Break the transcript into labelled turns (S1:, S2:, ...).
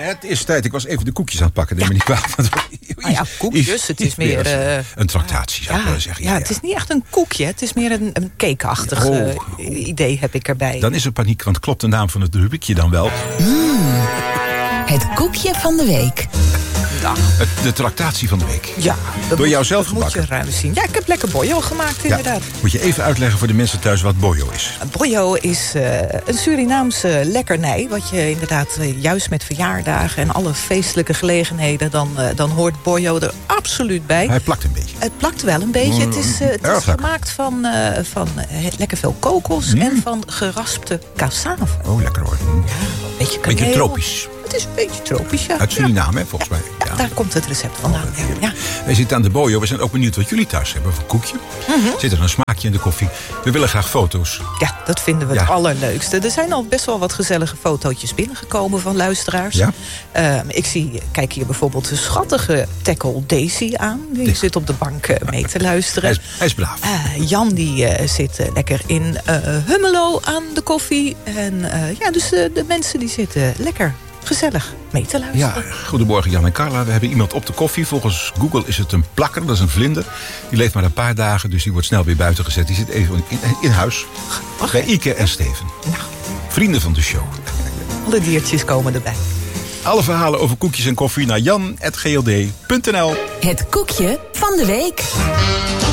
S1: Het is tijd. Ik was even de koekjes aan het pakken. Neem me niet kwalijk.
S2: Koekjes. Het is meer...
S1: een tractatie, zou ik willen zeggen.
S2: Ja, het is niet echt een koekje. Het is meer een cakeachtig idee heb ik erbij.
S1: Dan is er paniek, want klopt de naam van het rubriekje dan wel?
S3: Het koekje van de week.
S2: Nou,
S1: De tractatie van de week.
S2: Ja,
S1: door jou zelf
S2: gebakken. Moet je ruim zien. Ja, ik heb lekker boyo gemaakt inderdaad.
S1: Moet je even uitleggen voor de mensen thuis wat boyo is?
S2: Boyo is een Surinaamse lekkernij. Wat je inderdaad juist met verjaardagen en alle feestelijke gelegenheden... dan hoort boyo er absoluut bij.
S1: Hij plakt een beetje.
S2: Het plakt wel een beetje. Het is gemaakt van lekker veel kokos en van geraspte cassave.
S1: Oh, lekker hoor. Beetje tropisch.
S2: Het is een beetje tropisch, ja.
S1: Uit Suriname, hè, volgens mij. Ja.
S2: Daar komt het recept vandaan. Ja.
S1: Wij zitten aan de boyo. We zijn ook benieuwd wat jullie thuis hebben. Een koekje. Zit er een smaakje in de koffie. We willen graag foto's.
S2: Ja, dat vinden we het allerleukste. Er zijn al best wel wat gezellige fotootjes binnengekomen van luisteraars. Ja. Kijk hier bijvoorbeeld de schattige tackle Daisy aan. Die zit op de bank mee te luisteren.
S1: Hij is braaf.
S2: Jan die zit lekker in Hummelo aan de koffie. En dus de mensen die zitten lekker gezellig mee te luisteren.
S1: Ja, goedemorgen Jan en Carla. We hebben iemand op de koffie. Volgens Google is het een plakker, dat is een vlinder. Die leeft maar een paar dagen, dus die wordt snel weer buiten gezet. Die zit even in huis. Bij Ike en Steven.
S2: Nou.
S1: Vrienden van de show.
S2: Alle diertjes komen erbij.
S1: Alle verhalen over koekjes en koffie naar jan@gld.nl.
S3: Het koekje van de week.